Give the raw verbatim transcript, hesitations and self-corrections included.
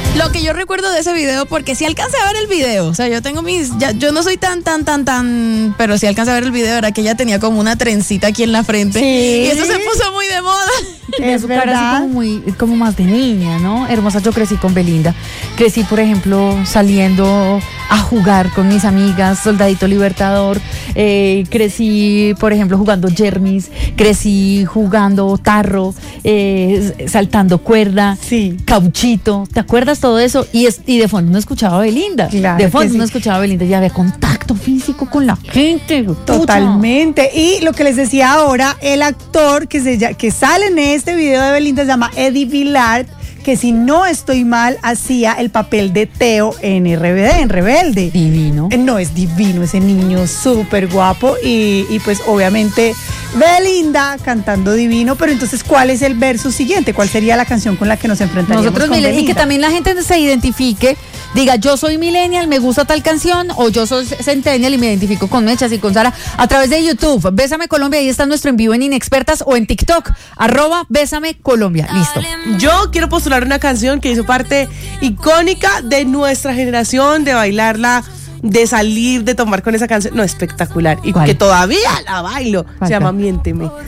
Lo que yo recuerdo de ese video, porque sí alcancé a ver el video, o sea, yo tengo mis, ya, yo no soy tan, tan, tan, tan, pero sí alcancé a ver el video, era que ella tenía como una trencita aquí en la frente, sí. Y eso se puso muy de moda. Es su verdad. cara así como muy, como más de niña, ¿no? Hermosa, yo crecí con Belinda. Crecí, por ejemplo, saliendo a jugar con mis amigas, Soldadito Libertador. Eh, crecí, por ejemplo, jugando Jermis. Crecí jugando tarro, eh, saltando cuerda, Sí. cauchito. ¿Te acuerdas todo eso? Y, es, y de fondo no escuchaba a Belinda. Claro de que fondo sí. no escuchaba a Belinda. Ya había contacto físico con la gente. Totalmente. Y lo que les decía ahora, el actor que, se, ll- que sale en este video de Belinda se llama Eddie Villard, que si no estoy mal, hacía el papel de Teo en R B D, en Rebelde. Divino. Eh, No, es divino ese niño, súper guapo y, y pues obviamente Belinda cantando divino, pero entonces ¿cuál es el verso siguiente? ¿Cuál sería la canción con la que nos enfrentaríamos Nosotros con millennials, y que Belinda? también la gente se identifique, diga yo soy millennial, me gusta tal canción, o yo soy centennial y me identifico con Mechas y con Sara a través de YouTube. Bésame Colombia, ahí está nuestro en vivo en Inexpertas, o en TikTok, arroba Bésame Colombia. Listo. Yo quiero postular una canción que hizo parte icónica de nuestra generación, de bailarla, de salir, de tomar con esa canción. No, espectacular. Y ¿Cuál? que todavía la bailo. ¿Cuál, Se llama cuál? Miénteme.